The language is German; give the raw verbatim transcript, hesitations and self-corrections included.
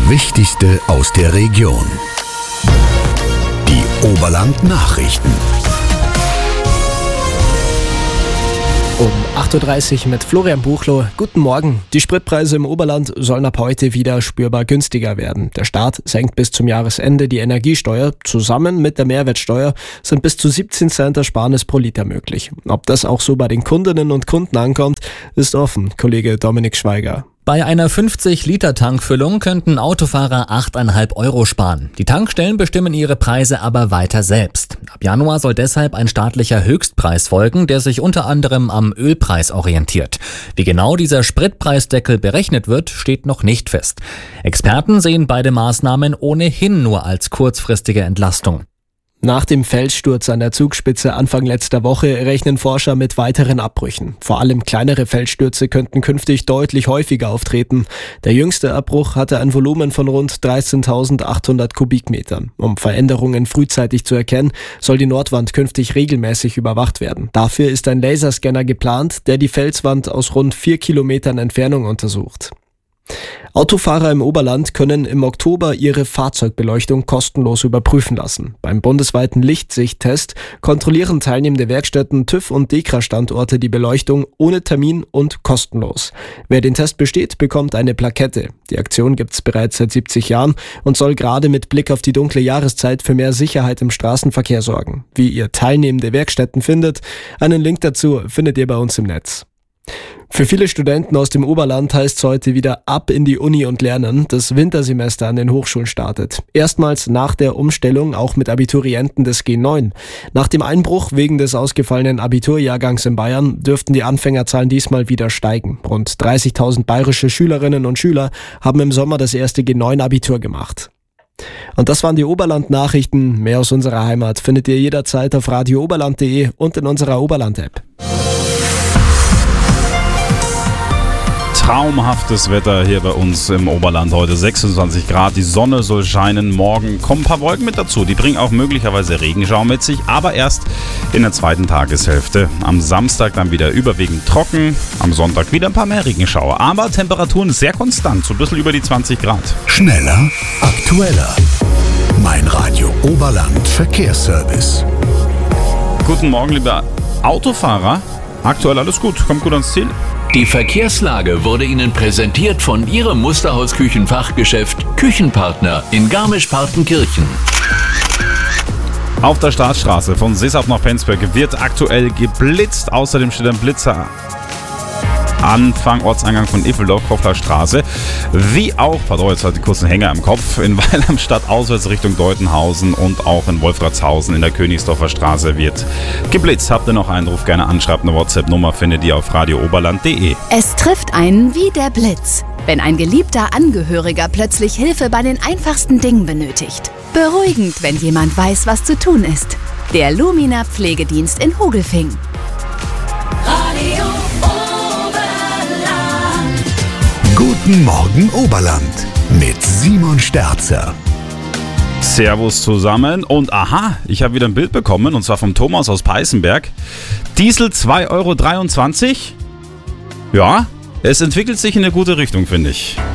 Wichtigste aus der Region. Die Oberland-Nachrichten. Um acht Uhr dreißig mit Florian Buchloh. Guten Morgen. Die Spritpreise im Oberland sollen ab heute wieder spürbar günstiger werden. Der Staat senkt bis zum Jahresende die Energiesteuer. Zusammen mit der Mehrwertsteuer sind bis zu siebzehn Cent Ersparnis pro Liter möglich. Ob das auch so bei den Kundinnen und Kunden ankommt, ist offen. Kollege Dominik Schweiger. Bei einer fünfzig Liter Tankfüllung könnten Autofahrer acht Komma fünf Euro sparen. Die Tankstellen bestimmen ihre Preise aber weiter selbst. Ab Januar soll deshalb ein staatlicher Höchstpreis folgen, der sich unter anderem am Ölpreis orientiert. Wie genau dieser Spritpreisdeckel berechnet wird, steht noch nicht fest. Experten sehen beide Maßnahmen ohnehin nur als kurzfristige Entlastung. Nach dem Felssturz an der Zugspitze Anfang letzter Woche rechnen Forscher mit weiteren Abbrüchen. Vor allem kleinere Felsstürze könnten künftig deutlich häufiger auftreten. Der jüngste Abbruch hatte ein Volumen von rund dreizehntausendachthundert Kubikmetern. Um Veränderungen frühzeitig zu erkennen, soll die Nordwand künftig regelmäßig überwacht werden. Dafür ist ein Laserscanner geplant, der die Felswand aus rund vier Kilometern Entfernung untersucht. Autofahrer im Oberland können im Oktober ihre Fahrzeugbeleuchtung kostenlos überprüfen lassen. Beim bundesweiten Lichtsichttest kontrollieren teilnehmende Werkstätten, TÜV und DEKRA-Standorte die Beleuchtung ohne Termin und kostenlos. Wer den Test besteht, bekommt eine Plakette. Die Aktion gibt es bereits seit siebzig Jahren und soll gerade mit Blick auf die dunkle Jahreszeit für mehr Sicherheit im Straßenverkehr sorgen. Wie ihr teilnehmende Werkstätten findet, einen Link dazu findet ihr bei uns im Netz. Für viele Studenten aus dem Oberland heißt es heute wieder ab in die Uni und lernen. Das Wintersemester an den Hochschulen startet. Erstmals nach der Umstellung auch mit Abiturienten des G neun. Nach dem Einbruch wegen des ausgefallenen Abiturjahrgangs in Bayern dürften die Anfängerzahlen diesmal wieder steigen. Rund dreißigtausend bayerische Schülerinnen und Schüler haben im Sommer das erste G neun Abitur gemacht. Und das waren die Oberland-Nachrichten. Mehr aus unserer Heimat findet ihr jederzeit auf radio oberland punkt de und in unserer Oberland-App. Traumhaftes Wetter hier bei uns im Oberland heute, sechsundzwanzig Grad, die Sonne soll scheinen, morgen kommen ein paar Wolken mit dazu, die bringen auch möglicherweise Regenschauer mit sich, aber erst in der zweiten Tageshälfte. Am Samstag dann wieder überwiegend trocken, am Sonntag wieder ein paar mehr Regenschauer, aber Temperaturen sehr konstant, so ein bisschen über die zwanzig Grad. Schneller, aktueller. Mein Radio Oberland Verkehrsservice. Guten Morgen, liebe Autofahrer. Aktuell alles gut, kommt gut ans Ziel. Die Verkehrslage wurde Ihnen präsentiert von Ihrem Musterhaus-Küchenfachgeschäft Küchenpartner in Garmisch-Partenkirchen. Auf der Staatsstraße von Seeshaupt nach Penzberg wird aktuell geblitzt. Außerdem steht ein Blitzer Anfang Ortseingang von Iffeldorf, Koffler Straße. Wie auch, pardon, jetzt hat die kurzen Hänger im Kopf, in Weil am Stadt auswärts Richtung Deutenhausen und auch in Wolfratshausen in der Königsdorfer Straße wird geblitzt. Habt ihr noch einen Ruf, gerne anschreibt. Eine WhatsApp-Nummer findet ihr auf radio oberland punkt de. Es trifft einen wie der Blitz, wenn ein geliebter Angehöriger plötzlich Hilfe bei den einfachsten Dingen benötigt. Beruhigend, wenn jemand weiß, was zu tun ist. Der Lumina Pflegedienst in Hogelfing. Radio Guten Morgen Oberland mit Simon Sterzer. Servus zusammen und aha, ich habe wieder ein Bild bekommen und zwar vom Thomas aus Peißenberg. Diesel zwei Euro dreiundzwanzig. Ja, es entwickelt sich in eine gute Richtung, finde ich.